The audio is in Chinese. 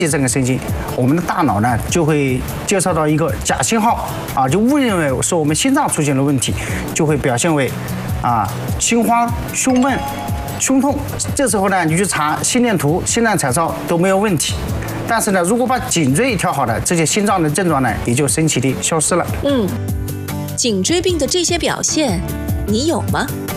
这个神经，我们的大脑呢就会接收到一个假信号啊，就误认为是我们心脏出现了问题，就会表现为心慌、胸闷、胸痛。这时候呢，你去查心电图、心脏彩超都没有问题。但是呢，如果把颈椎调好了，这些心脏的症状呢也就神奇地消失了。 颈椎病的这些表现，你有吗？